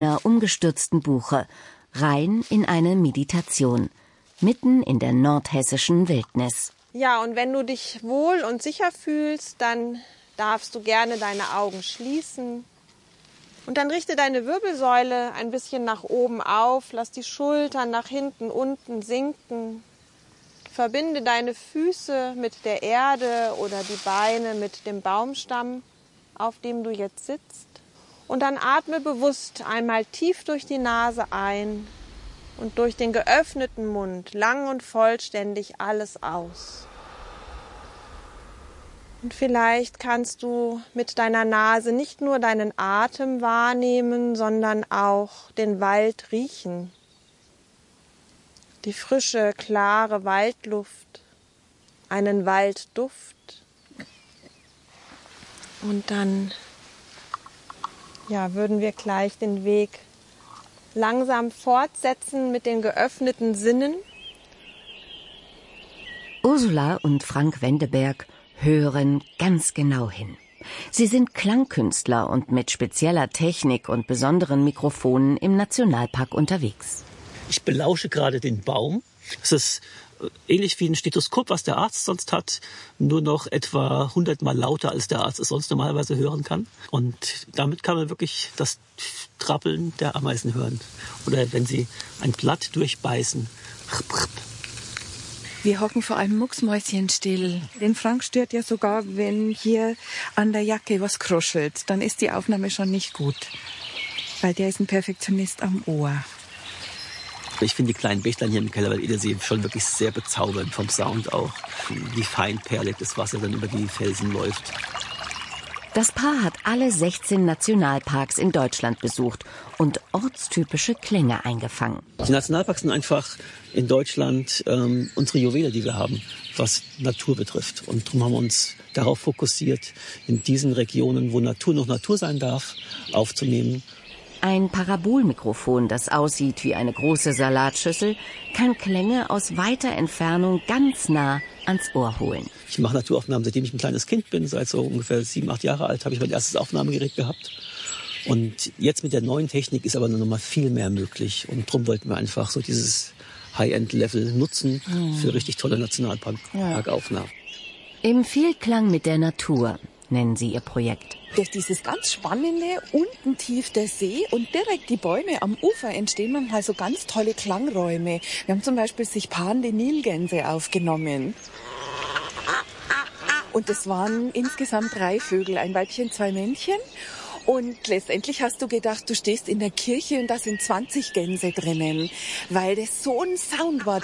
einer umgestürzten Buche, rein in eine Meditation, mitten in der nordhessischen Wildnis. Ja, und wenn du dich wohl und sicher fühlst, dann darfst du gerne deine Augen schließen. Und dann richte deine Wirbelsäule ein bisschen nach oben auf, lass die Schultern nach hinten, unten sinken. Verbinde deine Füße mit der Erde oder die Beine mit dem Baumstamm, auf dem du jetzt sitzt. Und dann atme bewusst einmal tief durch die Nase ein und durch den geöffneten Mund lang und vollständig alles aus. Und vielleicht kannst du mit deiner Nase nicht nur deinen Atem wahrnehmen, sondern auch den Wald riechen. Die frische, klare Waldluft, einen Waldduft. Und dann würden wir gleich den Weg langsam fortsetzen mit den geöffneten Sinnen. Ursula und Frank Wendeberg hören ganz genau hin. Sie sind Klangkünstler und mit spezieller Technik und besonderen Mikrofonen im Nationalpark unterwegs. Ich belausche gerade den Baum. Es ist ähnlich wie ein Stethoskop, was der Arzt sonst hat, nur noch etwa 100-mal lauter, als der Arzt es sonst normalerweise hören kann. Und damit kann man wirklich das Trappeln der Ameisen hören. Oder wenn sie ein Blatt durchbeißen. Wir hocken vor allem mucksmäuschenstill. Den Frank stört ja sogar, wenn hier an der Jacke was kruschelt. Dann ist die Aufnahme schon nicht gut, weil der ist ein Perfektionist am Ohr. Ich finde die kleinen Bächlein hier im Kellerwald-Edersee schon wirklich sehr bezaubernd vom Sound auch. Wie feinperlig das Wasser dann über die Felsen läuft. Das Paar hat alle 16 Nationalparks in Deutschland besucht und ortstypische Klänge eingefangen. Die Nationalparks sind einfach in Deutschland unsere Juwele, die wir haben, was Natur betrifft. Und darum haben wir uns darauf fokussiert, in diesen Regionen, wo Natur noch Natur sein darf, aufzunehmen. Ein Parabolmikrofon, das aussieht wie eine große Salatschüssel, kann Klänge aus weiter Entfernung ganz nah ans Ohr holen. Ich mache Naturaufnahmen, seitdem ich ein kleines Kind bin. Seit so ungefähr 7, 8 Jahre alt habe ich mein erstes Aufnahmegerät gehabt. Und jetzt mit der neuen Technik ist aber noch mal viel mehr möglich. Und darum wollten wir einfach so dieses High-End-Level nutzen für richtig tolle Nationalparkaufnahmen. Im Vielklang mit der Natur nennen sie ihr Projekt. Durch dieses ganz spannende, unten tief der See und direkt die Bäume am Ufer entstehen manchmal so ganz tolle Klangräume. Wir haben zum Beispiel sich paarende Nilgänse aufgenommen. Und es waren insgesamt 3 Vögel, ein Weibchen, 2 Männchen. Und letztendlich hast du gedacht, du stehst in der Kirche und da sind 20 Gänse drinnen, weil das so ein Sound war.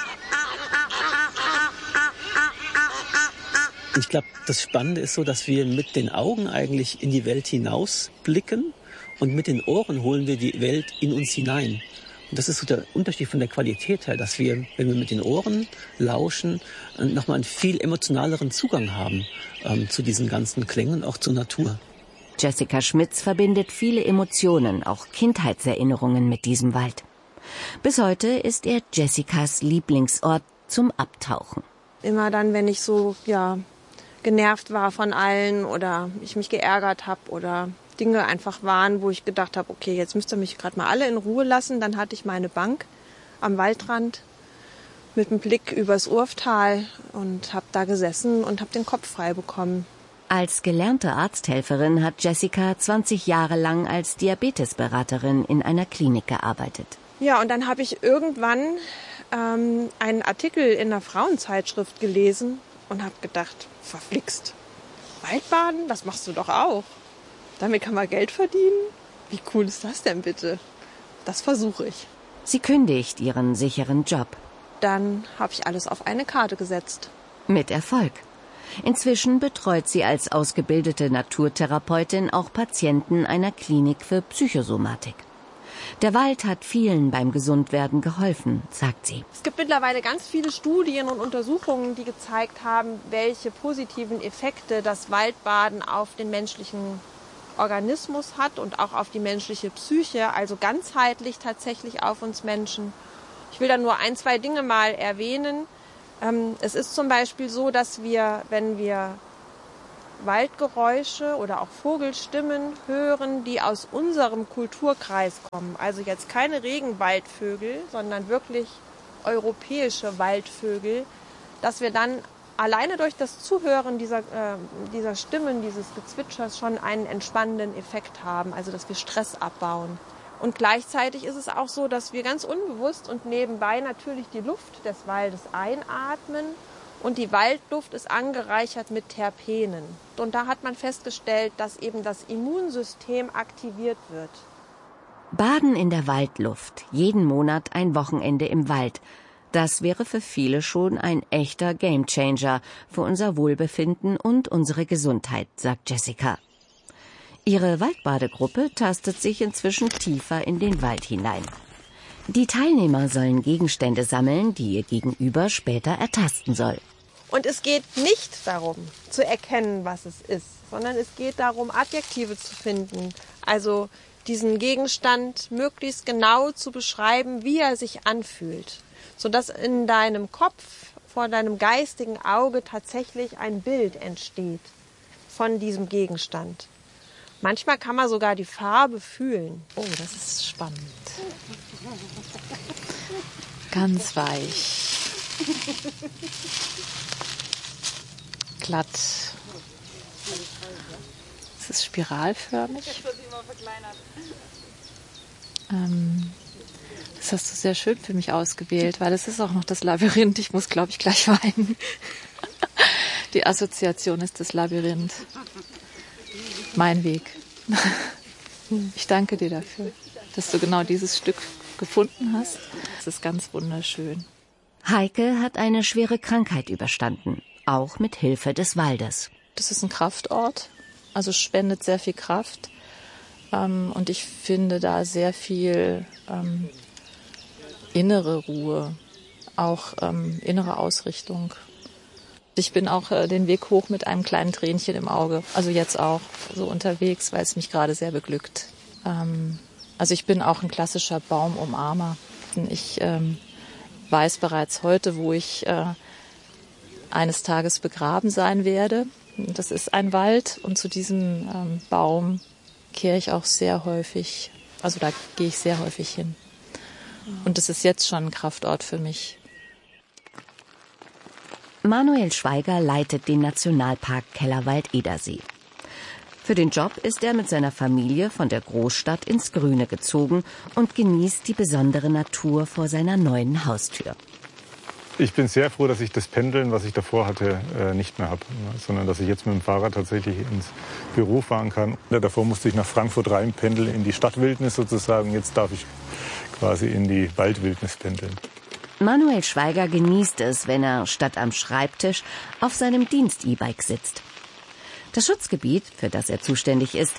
Ich glaube, das Spannende ist so, dass wir mit den Augen eigentlich in die Welt hinaus blicken und mit den Ohren holen wir die Welt in uns hinein. Und das ist so der Unterschied von der Qualität her, dass wir, wenn wir mit den Ohren lauschen, nochmal einen viel emotionaleren Zugang haben zu diesen ganzen Klängen, auch zur Natur. Jessica Schmitz verbindet viele Emotionen, auch Kindheitserinnerungen mit diesem Wald. Bis heute ist er Jessicas Lieblingsort zum Abtauchen. Immer dann, wenn ich so genervt war von allen oder ich mich geärgert habe oder Dinge einfach waren, wo ich gedacht habe, okay, jetzt müsst ihr mich gerade mal alle in Ruhe lassen. Dann hatte ich meine Bank am Waldrand mit einem Blick übers Urftal und habe da gesessen und habe den Kopf frei bekommen. Als gelernte Arzthelferin hat Jessica 20 Jahre lang als Diabetesberaterin in einer Klinik gearbeitet. Ja, und dann habe ich irgendwann einen Artikel in einer Frauenzeitschrift gelesen und habe gedacht, verflixt, Waldbaden, das machst du doch auch. Damit kann man Geld verdienen? Wie cool ist das denn bitte? Das versuche ich. Sie kündigt ihren sicheren Job. Dann habe ich alles auf eine Karte gesetzt. Mit Erfolg. Inzwischen betreut sie als ausgebildete Naturtherapeutin auch Patienten einer Klinik für Psychosomatik. Der Wald hat vielen beim Gesundwerden geholfen, sagt sie. Es gibt mittlerweile ganz viele Studien und Untersuchungen, die gezeigt haben, welche positiven Effekte das Waldbaden auf den menschlichen Organismus hat und auch auf die menschliche Psyche, also ganzheitlich tatsächlich auf uns Menschen. Ich will da nur 1, 2 Dinge mal erwähnen. Es ist zum Beispiel so, dass wir, wenn wir Waldgeräusche oder auch Vogelstimmen hören, die aus unserem Kulturkreis kommen. Also jetzt keine Regenwaldvögel, sondern wirklich europäische Waldvögel, dass wir dann alleine durch das Zuhören dieser Stimmen, dieses Gezwitschers schon einen entspannenden Effekt haben, also dass wir Stress abbauen. Und gleichzeitig ist es auch so, dass wir ganz unbewusst und nebenbei natürlich die Luft des Waldes einatmen und die Waldluft ist angereichert mit Terpenen. Und da hat man festgestellt, dass eben das Immunsystem aktiviert wird. Baden in der Waldluft, jeden Monat ein Wochenende im Wald. Das wäre für viele schon ein echter Gamechanger für unser Wohlbefinden und unsere Gesundheit, sagt Jessica. Ihre Waldbadegruppe tastet sich inzwischen tiefer in den Wald hinein. Die Teilnehmer sollen Gegenstände sammeln, die ihr Gegenüber später ertasten soll. Und es geht nicht darum, zu erkennen, was es ist, sondern es geht darum, Adjektive zu finden. Also diesen Gegenstand möglichst genau zu beschreiben, wie er sich anfühlt, sodass in deinem Kopf, vor deinem geistigen Auge tatsächlich ein Bild entsteht von diesem Gegenstand. Manchmal kann man sogar die Farbe fühlen. Oh, das ist spannend. Ganz weich. Glatt. Es ist spiralförmig. Das hast du sehr schön für mich ausgewählt, weil es ist auch noch das Labyrinth. Ich muss, glaube ich, gleich weinen. Die Assoziation ist das Labyrinth. Mein Weg. Ich danke dir dafür, dass du genau dieses Stück gefunden hast. Es ist ganz wunderschön. Heike hat eine schwere Krankheit überstanden, auch mit Hilfe des Waldes. Das ist ein Kraftort, also spendet sehr viel Kraft. Und ich finde da sehr viel innere Ruhe, auch innere Ausrichtung. Ich bin auch den Weg hoch mit einem kleinen Tränchen im Auge, also jetzt auch so unterwegs, weil es mich gerade sehr beglückt. Also ich bin auch ein klassischer Baumumarmer. Ich weiß bereits heute, wo ich eines Tages begraben sein werde. Das ist ein Wald und zu diesem Baum kehre ich auch sehr häufig, also da gehe ich sehr häufig hin. Und es ist jetzt schon ein Kraftort für mich. Manuel Schweiger leitet den Nationalpark Kellerwald-Edersee. Für den Job ist er mit seiner Familie von der Großstadt ins Grüne gezogen und genießt die besondere Natur vor seiner neuen Haustür. Ich bin sehr froh, dass ich das Pendeln, was ich davor hatte, nicht mehr habe, sondern dass ich jetzt mit dem Fahrrad tatsächlich ins Büro fahren kann. Davor musste ich nach Frankfurt rein pendeln, in die Stadtwildnis sozusagen. Jetzt darf ich quasi in die Waldwildnis pendeln. Manuel Schweiger genießt es, wenn er statt am Schreibtisch auf seinem Dienst-E-Bike sitzt. Das Schutzgebiet, für das er zuständig ist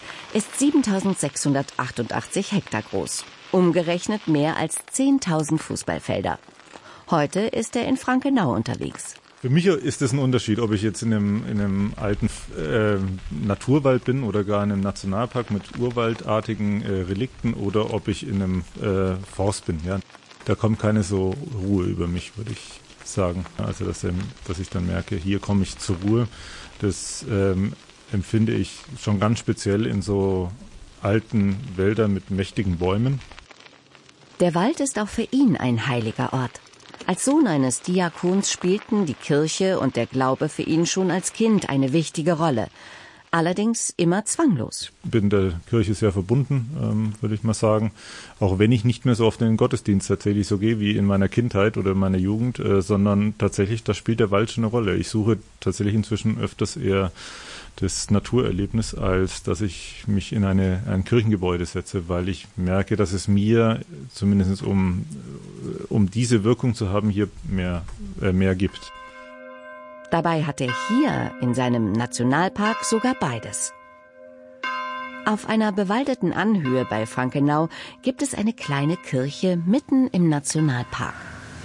7.688 Hektar groß. Umgerechnet mehr als 10.000 Fußballfelder. Heute ist er in Frankenau unterwegs. Für mich ist es ein Unterschied, ob ich jetzt in einem alten Naturwald bin oder gar in einem Nationalpark mit urwaldartigen Relikten oder ob ich in einem Forst bin. Ja. Da kommt keine so Ruhe über mich, würde ich sagen. Also dass ich dann merke, hier komme ich zur Ruhe. Das empfinde ich schon ganz speziell in so alten Wäldern mit mächtigen Bäumen. Der Wald ist auch für ihn ein heiliger Ort. Als Sohn eines Diakons spielten die Kirche und der Glaube für ihn schon als Kind eine wichtige Rolle. Allerdings immer zwanglos. Ich bin der Kirche sehr verbunden, würde ich mal sagen. Auch wenn ich nicht mehr so oft in den Gottesdienst tatsächlich so gehe wie in meiner Kindheit oder in meiner Jugend, sondern tatsächlich, da spielt der Wald schon eine Rolle. Ich suche tatsächlich inzwischen öfters eher das Naturerlebnis, als dass ich mich in ein Kirchengebäude setze, weil ich merke, dass es mir, zumindest um diese Wirkung zu haben, hier mehr gibt. Dabei hat er hier in seinem Nationalpark sogar beides. Auf einer bewaldeten Anhöhe bei Frankenau gibt es eine kleine Kirche mitten im Nationalpark.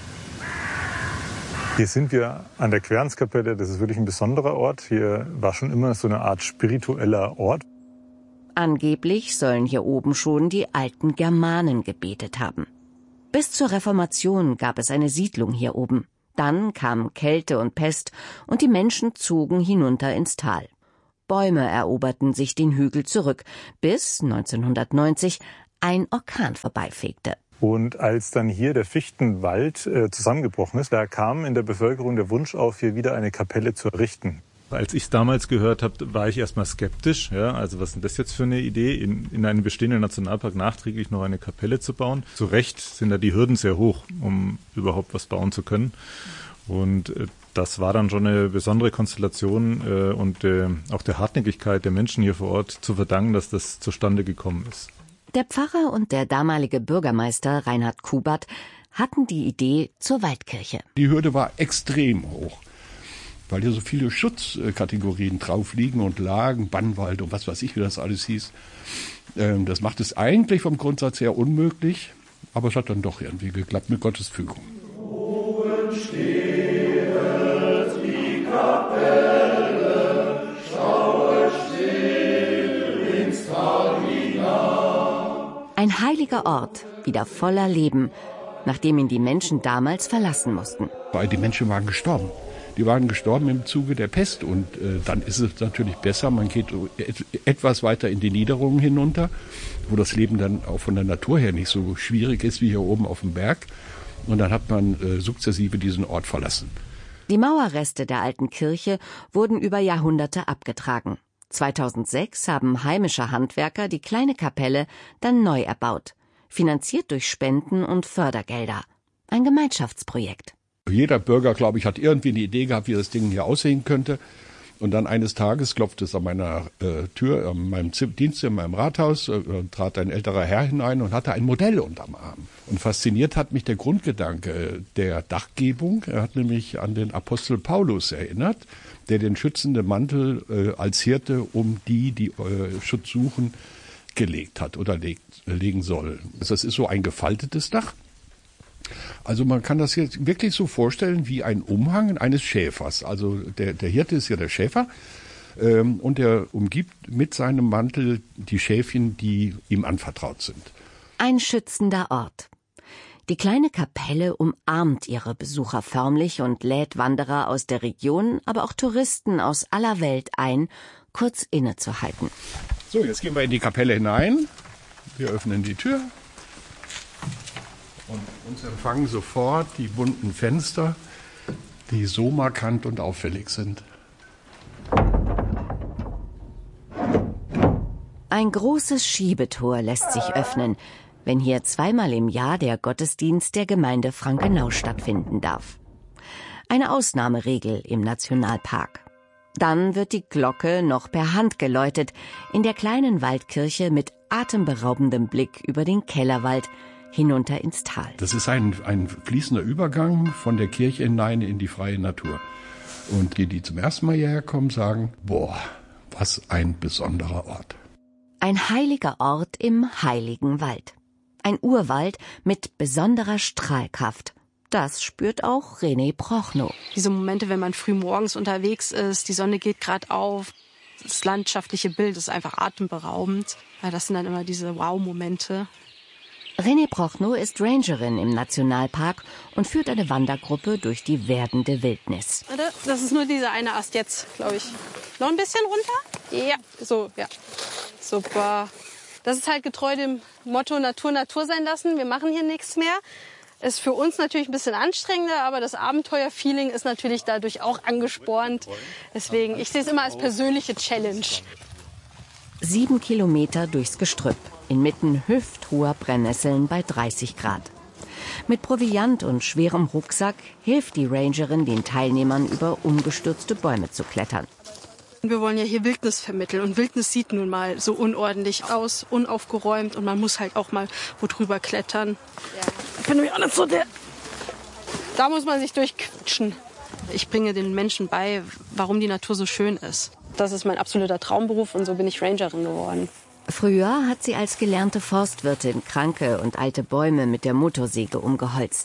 Hier sind wir an der Quernskapelle, das ist wirklich ein besonderer Ort. Hier war schon immer so eine Art spiritueller Ort. Angeblich sollen hier oben schon die alten Germanen gebetet haben. Bis zur Reformation gab es eine Siedlung hier oben. Dann kamen Kälte und Pest und die Menschen zogen hinunter ins Tal. Bäume eroberten sich den Hügel zurück, bis 1990 ein Orkan vorbeifegte. Und als dann hier der Fichtenwald zusammengebrochen ist, da kam in der Bevölkerung der Wunsch auf, hier wieder eine Kapelle zu errichten. Als ich es damals gehört habe, war ich erstmal skeptisch. Ja, also was ist denn das jetzt für eine Idee, in einem bestehenden Nationalpark nachträglich noch eine Kapelle zu bauen? Zu Recht sind da die Hürden sehr hoch, um überhaupt was bauen zu können. Und das war dann schon eine besondere Konstellation und auch der Hartnäckigkeit der Menschen hier vor Ort zu verdanken, dass das zustande gekommen ist. Der Pfarrer und der damalige Bürgermeister Reinhard Kubert hatten die Idee zur Waldkirche. Die Hürde war extrem hoch, weil hier so viele Schutzkategorien drauf liegen und lagen, Bannwald und was weiß ich, wie das alles hieß. Das macht es eigentlich vom Grundsatz her unmöglich, aber es hat dann doch irgendwie geklappt mit Gottes Fügung. Oben stehet die Kapelle, schaue still ins Tal hinein. Ein heiliger Ort, wieder voller Leben, nachdem ihn die Menschen damals verlassen mussten. Weil die Menschen waren gestorben. Die waren gestorben im Zuge der Pest und dann ist es natürlich besser, man geht etwas weiter in die Niederungen hinunter, wo das Leben dann auch von der Natur her nicht so schwierig ist wie hier oben auf dem Berg. Und dann hat man sukzessive diesen Ort verlassen. Die Mauerreste der alten Kirche wurden über Jahrhunderte abgetragen. 2006 haben heimische Handwerker die kleine Kapelle dann neu erbaut, finanziert durch Spenden und Fördergelder. Ein Gemeinschaftsprojekt. Jeder Bürger, glaube ich, hat irgendwie eine Idee gehabt, wie das Ding hier aussehen könnte. Und dann eines Tages klopfte es an meiner Tür, an meinem Dienst in meinem Rathaus, trat ein älterer Herr hinein und hatte ein Modell unterm Arm. Und fasziniert hat mich der Grundgedanke der Dachgebung. Er hat nämlich an den Apostel Paulus erinnert, der den schützenden Mantel als Hirte um die Schutz suchen, gelegt hat oder legen soll. Das ist so ein gefaltetes Dach. Also man kann das jetzt wirklich so vorstellen wie ein Umhang eines Schäfers. Also der Hirte ist ja der Schäfer und der umgibt mit seinem Mantel die Schäfchen, die ihm anvertraut sind. Ein schützender Ort. Die kleine Kapelle umarmt ihre Besucher förmlich und lädt Wanderer aus der Region, aber auch Touristen aus aller Welt ein, kurz innezuhalten. So, jetzt gehen wir in die Kapelle hinein. Wir öffnen die Tür. Und uns empfangen sofort die bunten Fenster, die so markant und auffällig sind. Ein großes Schiebetor lässt sich öffnen, wenn hier zweimal im Jahr der Gottesdienst der Gemeinde Frankenau stattfinden darf. Eine Ausnahmeregel im Nationalpark. Dann wird die Glocke noch per Hand geläutet, in der kleinen Waldkirche mit atemberaubendem Blick über den Kellerwald, hinunter ins Tal. Das ist ein fließender Übergang von der Kirche hinein in die freie Natur. Und die zum ersten Mal hierher kommen, sagen, boah, was ein besonderer Ort. Ein heiliger Ort im heiligen Wald. Ein Urwald mit besonderer Strahlkraft. Das spürt auch René Prochnow. Diese Momente, wenn man früh morgens unterwegs ist, die Sonne geht gerade auf, das landschaftliche Bild ist einfach atemberaubend. Ja, das sind dann immer diese Wow-Momente. René Prochnow ist Rangerin im Nationalpark und führt eine Wandergruppe durch die werdende Wildnis. Das ist nur dieser eine Ast jetzt, glaube ich. Noch ein bisschen runter? Ja, so, ja. Super. Das ist halt getreu dem Motto Natur, Natur sein lassen. Wir machen hier nichts mehr. Ist für uns natürlich ein bisschen anstrengender, aber das Abenteuer-Feeling ist natürlich dadurch auch angespornt. Deswegen, ich sehe es immer als persönliche Challenge. 7 Kilometer durchs Gestrüpp, inmitten hüfthoher Brennnesseln bei 30 Grad. Mit Proviant und schwerem Rucksack hilft die Rangerin den Teilnehmern, über umgestürzte Bäume zu klettern. Wir wollen ja hier Wildnis vermitteln und Wildnis sieht nun mal so unordentlich aus, unaufgeräumt und man muss halt auch mal wo drüber klettern. Ja. Ich bin nämlich auch nicht so der... Da muss man sich durchquetschen. Ich bringe den Menschen bei, warum die Natur so schön ist. Das ist mein absoluter Traumberuf und so bin ich Rangerin geworden. Früher hat sie als gelernte Forstwirtin kranke und alte Bäume mit der Motorsäge umgeholzt.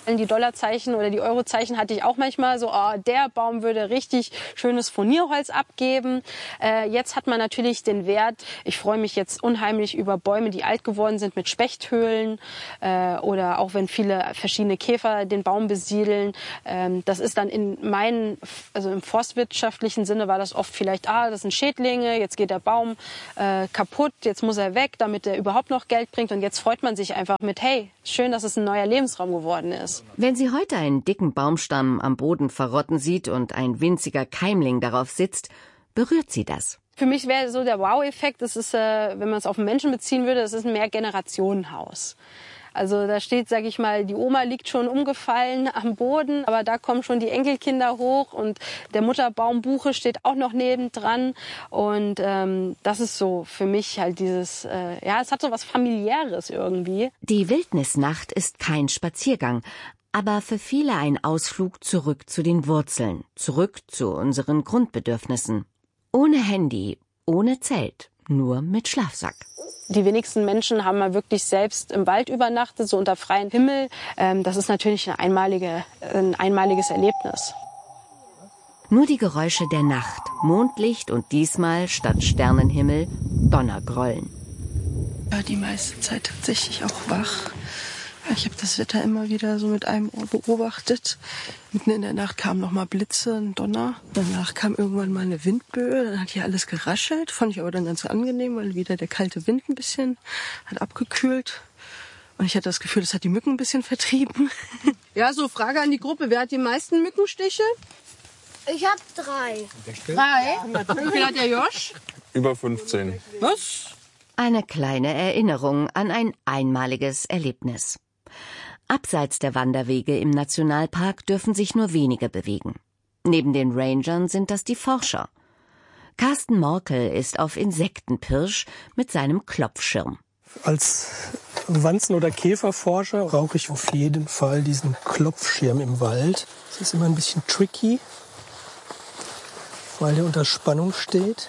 Die Dollarzeichen oder die Eurozeichen hatte ich auch manchmal so, oh, der Baum würde richtig schönes Furnierholz abgeben. Jetzt hat man natürlich den Wert. Ich freue mich jetzt unheimlich über Bäume, die alt geworden sind mit Spechthöhlen oder auch wenn viele verschiedene Käfer den Baum besiedeln. Das ist dann also im forstwirtschaftlichen Sinne war das oft vielleicht, das sind Schädlinge, jetzt geht der Baum kaputt, jetzt muss er weg, damit er überhaupt noch Geld bringt. Und jetzt freut man sich einfach mit, hey, schön, dass es ein neuer Lebensraum geworden ist. Wenn sie heute einen dicken Baumstamm am Boden verrotten sieht und ein winziger Keimling darauf sitzt, berührt sie das. Für mich wäre so der Wow-Effekt, das ist, wenn man es auf einen Menschen beziehen würde, das ist ein Mehrgenerationenhaus. Also da steht, sage ich mal, die Oma liegt schon umgefallen am Boden, aber da kommen schon die Enkelkinder hoch und der Mutterbaum Buche steht auch noch nebendran. Und das ist so für mich halt dieses, es hat so was Familiäres irgendwie. Die Wildnisnacht ist kein Spaziergang, aber für viele ein Ausflug zurück zu den Wurzeln, zurück zu unseren Grundbedürfnissen. Ohne Handy, ohne Zelt, nur mit Schlafsack. Die wenigsten Menschen haben mal wirklich selbst im Wald übernachtet, so unter freiem Himmel. Das ist natürlich ein einmaliges Erlebnis. Nur die Geräusche der Nacht, Mondlicht und diesmal statt Sternenhimmel Donnergrollen. Ja, die meiste Zeit tatsächlich auch wach. Ich habe das Wetter immer wieder so mit einem Ohr beobachtet. Mitten in der Nacht kamen noch mal Blitze, ein Donner. Danach kam irgendwann mal eine Windböe. Dann hat hier alles geraschelt. Fand ich aber dann ganz angenehm, weil wieder der kalte Wind ein bisschen hat abgekühlt. Und ich hatte das Gefühl, das hat die Mücken ein bisschen vertrieben. Ja, so Frage an die Gruppe. Wer hat die meisten Mückenstiche? Ich habe 3. 3? Wie viel hat der Josch? Über 15. Was? Eine kleine Erinnerung an ein einmaliges Erlebnis. Abseits der Wanderwege im Nationalpark dürfen sich nur wenige bewegen. Neben den Rangern sind das die Forscher. Carsten Morkel ist auf Insektenpirsch mit seinem Klopfschirm. Als Wanzen- oder Käferforscher brauche ich auf jeden Fall diesen Klopfschirm im Wald. Das ist immer ein bisschen tricky, weil der unter Spannung steht.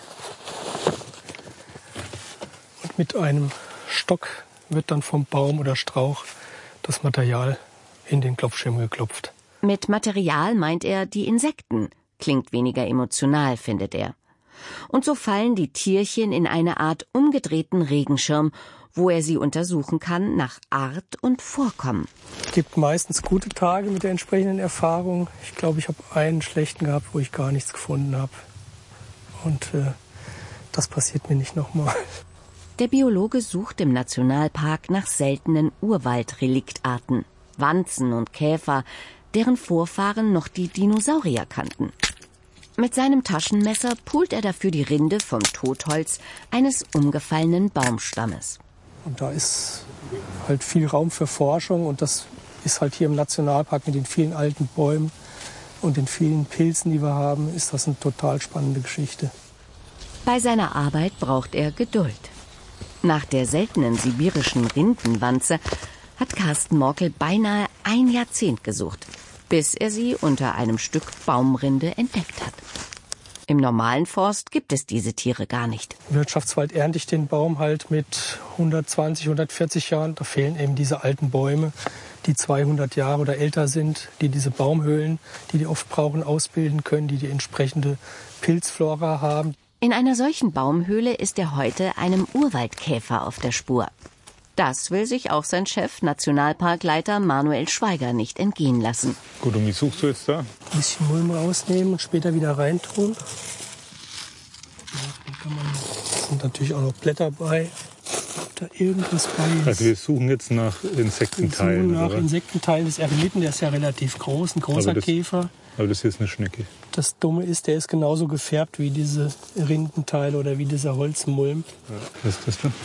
Und mit einem Stock wird dann vom Baum oder Strauch das Material in den Klopfschirm geklopft. Mit Material meint er die Insekten. Klingt weniger emotional, findet er. Und so fallen die Tierchen in eine Art umgedrehten Regenschirm, wo er sie untersuchen kann nach Art und Vorkommen. Es gibt meistens gute Tage mit der entsprechenden Erfahrung. Ich glaube, ich habe einen schlechten gehabt, wo ich gar nichts gefunden habe. Und das passiert mir nicht nochmal. Der Biologe sucht im Nationalpark nach seltenen Urwaldreliktarten, Wanzen und Käfer, deren Vorfahren noch die Dinosaurier kannten. Mit seinem Taschenmesser pult er dafür die Rinde vom Totholz eines umgefallenen Baumstammes. Und da ist halt viel Raum für Forschung und das ist halt hier im Nationalpark mit den vielen alten Bäumen und den vielen Pilzen, die wir haben, ist das eine total spannende Geschichte. Bei seiner Arbeit braucht er Geduld. Nach der seltenen sibirischen Rindenwanze hat Carsten Morkel beinahe ein Jahrzehnt gesucht, bis er sie unter einem Stück Baumrinde entdeckt hat. Im normalen Forst gibt es diese Tiere gar nicht. Im Wirtschaftswald ernte ich den Baum halt mit 120, 140 Jahren. Da fehlen eben diese alten Bäume, die 200 Jahre oder älter sind, die diese Baumhöhlen, die oft brauchen, ausbilden können, die entsprechende Pilzflora haben. In einer solchen Baumhöhle ist er heute einem Urwaldkäfer auf der Spur. Das will sich auch sein Chef, Nationalparkleiter Manuel Schweiger, nicht entgehen lassen. Gut, und wie suchst du jetzt da? Ein bisschen Mulm rausnehmen und später wieder reintun. Da sind natürlich auch noch Blätter bei, ob da irgendwas bei ist. Also wir suchen jetzt nach Insektenteilen. Wir suchen nach Insektenteilen des Eremiten, der ist ja relativ groß, ein großer Käfer. Aber das hier ist eine Schnecke. Das Dumme ist, der ist genauso gefärbt wie diese Rindenteile oder wie dieser Holzmulm. Ja, was ist das denn?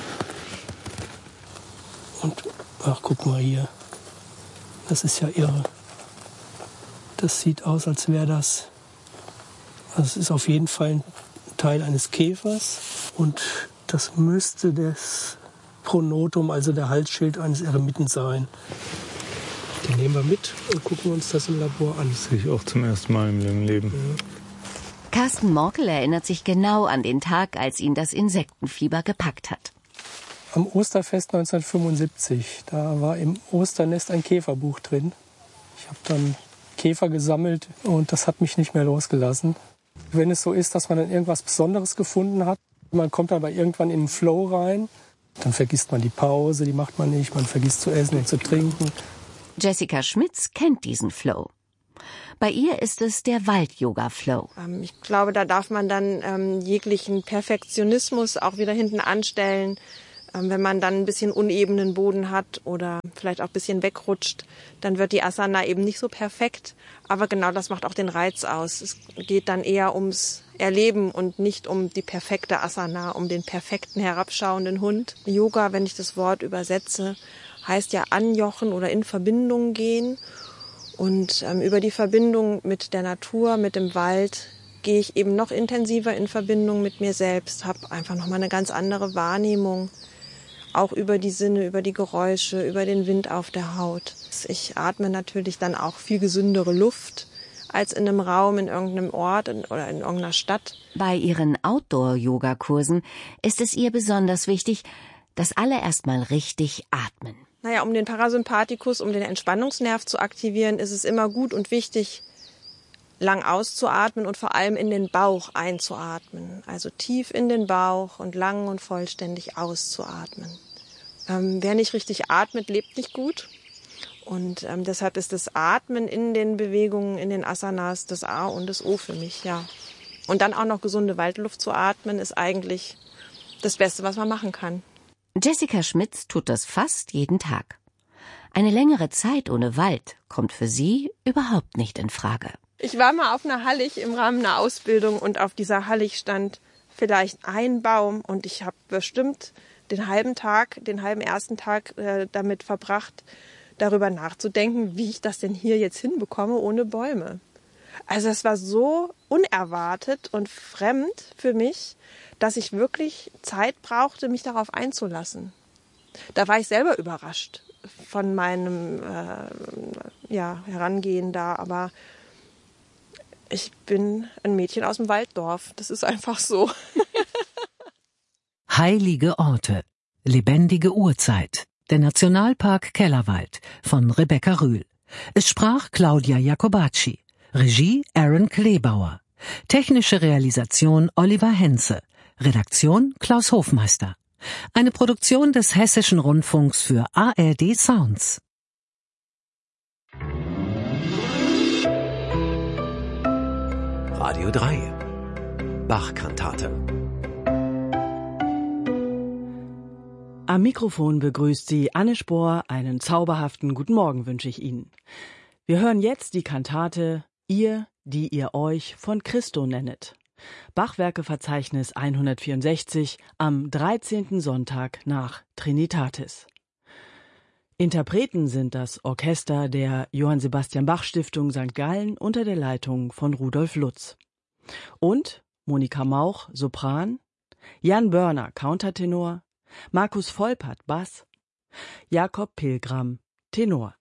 Und, ach, guck mal hier. Das ist ja irre. Das sieht aus, als wäre das... Also es ist auf jeden Fall ein Teil eines Käfers. Und das müsste das Pronotum, also der Halsschild eines Eremiten sein. Den nehmen wir mit und gucken uns das im Labor an. Das sehe ich auch zum ersten Mal im Leben. Ja. Carsten Morkel erinnert sich genau an den Tag, als ihn das Insektenfieber gepackt hat. Am Osterfest 1975, da war im Osternest ein Käferbuch drin. Ich habe dann Käfer gesammelt und das hat mich nicht mehr losgelassen. Wenn es so ist, dass man dann irgendwas Besonderes gefunden hat, man kommt aber irgendwann in den Flow rein, dann vergisst man die Pause, die macht man nicht, man vergisst zu essen und zu trinken. Jessica Schmitz kennt diesen Flow. Bei ihr ist es der Wald-Yoga-Flow. Ich glaube, da darf man dann jeglichen Perfektionismus auch wieder hinten anstellen. Wenn man dann ein bisschen unebenen Boden hat oder vielleicht auch ein bisschen wegrutscht, dann wird die Asana eben nicht so perfekt. Aber genau das macht auch den Reiz aus. Es geht dann eher ums Erleben und nicht um die perfekte Asana, um den perfekten herabschauenden Hund. Yoga, wenn ich das Wort übersetze, heißt ja anjochen oder in Verbindung gehen. Und über die Verbindung mit der Natur, mit dem Wald, gehe ich eben noch intensiver in Verbindung mit mir selbst, habe einfach nochmal eine ganz andere Wahrnehmung. Auch über die Sinne, über die Geräusche, über den Wind auf der Haut. Ich atme natürlich dann auch viel gesündere Luft als in einem Raum, in irgendeinem Ort oder in irgendeiner Stadt. Bei ihren Outdoor-Yoga-Kursen ist es ihr besonders wichtig, dass alle erstmal richtig atmen. Naja, um den Parasympathikus, um den Entspannungsnerv zu aktivieren, ist es immer gut und wichtig, lang auszuatmen und vor allem in den Bauch einzuatmen. Also tief in den Bauch und lang und vollständig auszuatmen. Wer nicht richtig atmet, lebt nicht gut. Und deshalb ist das Atmen in den Bewegungen, in den Asanas das A und das O für mich, ja. Und dann auch noch gesunde Waldluft zu atmen, ist eigentlich das Beste, was man machen kann. Jessica Schmitz tut das fast jeden Tag. Eine längere Zeit ohne Wald kommt für sie überhaupt nicht in Frage. Ich war mal auf einer Hallig im Rahmen einer Ausbildung und auf dieser Hallig stand vielleicht ein Baum und ich habe bestimmt den halben ersten Tag damit verbracht, darüber nachzudenken, wie ich das denn hier jetzt hinbekomme ohne Bäume. Also es war so unerwartet und fremd für mich, dass ich wirklich Zeit brauchte, mich darauf einzulassen. Da war ich selber überrascht von meinem Herangehen da, aber ich bin ein Mädchen aus dem Walddorf. Das ist einfach so. Heilige Orte. Lebendige Urzeit. Der Nationalpark Kellerwald von Rebecca Rühl. Es sprach Claudia Jacobacci. Regie Aaron Kleebauer. Technische Realisation Oliver Henze. Redaktion Klaus Hofmeister. Eine Produktion des Hessischen Rundfunks für ARD Sounds. Radio 3 Bach-Kantate. Am Mikrofon begrüßt Sie Anne Spohr. Einen zauberhaften guten Morgen wünsche ich Ihnen. Wir hören jetzt die Kantate Ihr, die ihr euch von Christo nennet. Bachwerkeverzeichnis 164 am 13. Sonntag nach Trinitatis. Interpreten sind das Orchester der Johann Sebastian Bach Stiftung St. Gallen unter der Leitung von Rudolf Lutz. Und Monika Mauch, Sopran, Jan Börner, Countertenor, Markus Volpert, Bass, Jakob Pilgram, Tenor.